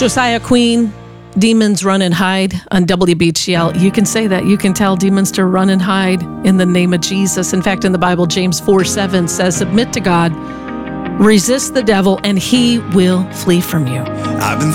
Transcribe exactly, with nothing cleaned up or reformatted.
Josiah Queen, demons run and hide on W B H L. You can say that. You can tell demons to run and hide in the name of Jesus. In fact, in the Bible, James four seven says, submit to God, resist the devil, and he will flee from you. I've been